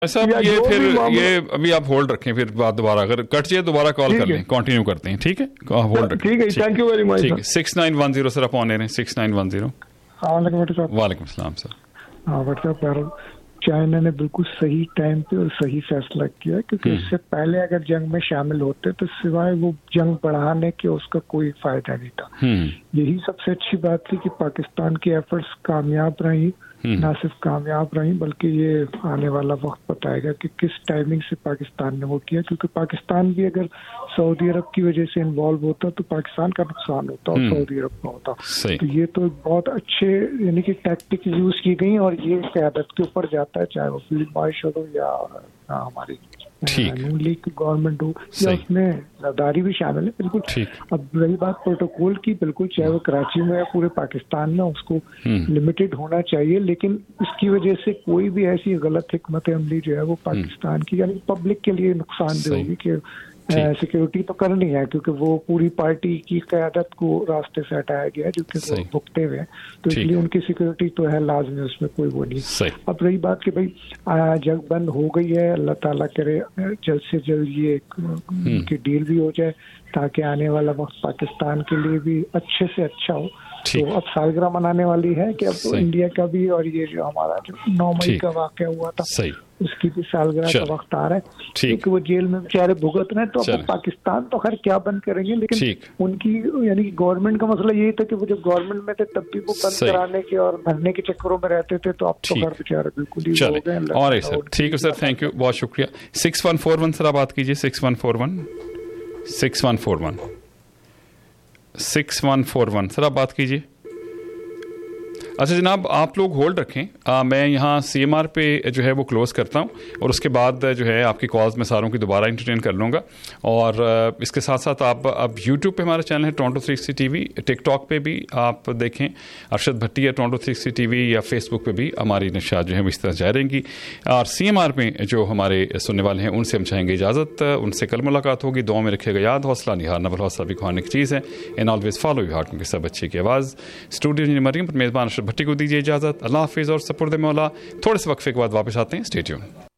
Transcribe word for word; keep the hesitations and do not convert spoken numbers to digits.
साहब ये फिर ये अभी आप होल्ड रखें, फिर बात दोबारा अगर कट जाए दोबारा कॉल कर लें, कंटिन्यू करते हैं, ठीक है? होल्ड रखें, ठीक है, थैंक यू वेरी मच। ठीक है, six nine one zero sir आप ऑन रहे हैं, सिक्स नाइन वन जीरो। वालेकुम सलाम सर। हाँ व्हाट्सएप, चाइना ने बिल्कुल सही टाइम पे और सही फैसला किया, क्योंकि इससे पहले अगर जंग में शामिल होते तो सिवाय वो जंग बढ़ाने के उसका कोई फायदा नहीं था। यही सबसे अच्छी बात थी कि पाकिस्तान की एफर्ट्स कामयाब रही, ना सिर्फ कामयाब रही बल्कि ये आने वाला वक्त बताएगा कि किस टाइमिंग से पाकिस्तान ने वो किया, क्योंकि पाकिस्तान भी अगर सऊदी अरब की वजह से इन्वॉल्व होता तो पाकिस्तान का नुकसान होता और सऊदी अरब का होता। तो ये तो बहुत अच्छे यानी कि टैक्टिक यूज की गई और ये क़यादत के ऊपर जाता है, चाहे वो फील्ड मार्शल हो या हमारी नून लीग की गवर्नमेंट हो या उसमें जरदारी भी शामिल है। बिल्कुल। अब रही बात प्रोटोकॉल की, बिल्कुल चाहे वो कराची में या पूरे पाकिस्तान में, उसको लिमिटेड होना चाहिए, लेकिन इसकी वजह से कोई भी ऐसी गलत हिकमत अमली जो है वो पाकिस्तान की यानी पब्लिक के लिए नुकसानदेह होगी कि सिक्योरिटी तो करनी है, क्योंकि वो पूरी पार्टी की क़यादत को रास्ते से हटाया गया है जो कि वो भुगते हुए हैं, तो इसलिए उनकी सिक्योरिटी तो है लाजमी, उसमें कोई वो नहीं। अब रही बात कि भाई जंग बंद हो गई है, अल्लाह ताला करे जल्द से जल्द ये की डील भी हो जाए ताकि आने वाला वक्त पाकिस्तान के लिए भी अच्छे से अच्छा हो। तो अब सालगिरह मनाने वाली है कि अब तो इंडिया का भी, और ये जो हमारा जो नौ मई का वाक़या हुआ था उसकी भी सालगिरह का वक्त आ रहा है, क्योंकि वो जेल में बेचारे भुगत रहे हैं। तो अब पाकिस्तान तो खैर क्या बंद करेंगे, लेकिन उनकी यानी कि गवर्नमेंट का मसला यही था कि वो जब गवर्नमेंट में थे तब भी वो बंद कराने के और भरने के चक्करों में रहते थे, तो अब तो खैर बेचारे बिल्कुल ही हो गए। और सर ठीक है सर, थैंक यू, बहुत शुक्रिया। Six one four one sir आप बात कीजिए, six one four one six one four one six one four one sir आप बात कीजिए। अच्छा जनाब आप लोग होल्ड रखें, आ, मैं यहाँ सी एम आर पे जो है वो क्लोज़ करता हूँ और उसके बाद जो है आपकी कॉल्स मैं सारों की दोबारा इंटरटेन कर लूँगा। और आ, इसके साथ साथ आप अब यूट्यूब पे हमारा चैनल है Toronto three sixty TV, TikTok पे भी आप देखें अरशद भट्टी या टोरंटो थ्री सिक्सटी टीवी, या फेसबुक पे भी हमारी नशात जो है इस तरह जारी रहेंगी। और सी एम आर में जो हमारे सुनने वाले हैं उनसे हम चाहेंगे इजाज़त, उनसे कल मुलाकात होगी। दुआ में रखिएगा याद, हौसला नहीं हारना, बल हौसला भी खाने की चीज़ है। And always follow your heart, क्योंकि सब अच्छे की आवाज़। स्टूडियो मरीम पर मेज़बान अरशद भट्टी को दीजिए इजाज़त। अल्लाह हाफिज़ और सपुर्द मौला। थोड़े से वक्फे के बाद वापस आते हैं, स्टे ट्यून।